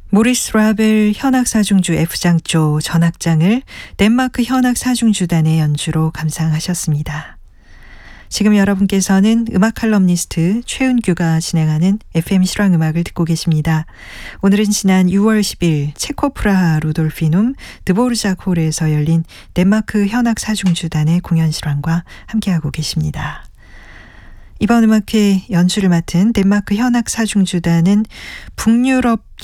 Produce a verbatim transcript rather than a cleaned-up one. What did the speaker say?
모리스 라벨 현악사중주 F장조 전악장을 덴마크 현악사중주단의 연주로 감상하셨습니다. 지금 여러분께서는 음악 칼럼니스트 최은규가 진행하는 에프엠 실황음악을 듣고 계십니다. 오늘은 지난 유월 십일 체코 프라하 루돌피눔 드보르작 홀에서 열린 덴마크 현악사중주단의 공연 실황과 함께하고 계십니다. 이번 음악회 연주를 맡은 덴마크 현악사중주단은 북유럽